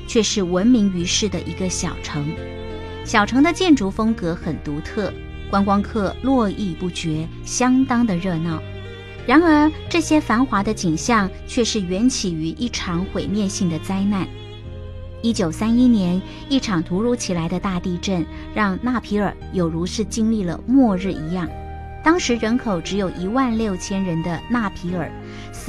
却是闻名于世的一个小城。小城的建筑风格很独特，观光客络绎不绝，相当的热闹。然而，这些繁华的景象却是缘起于一场毁灭性的灾难。1931年，一场突如其来的大地震，让纳皮尔有如是经历了末日一样。当时人口只有16000人的纳皮尔，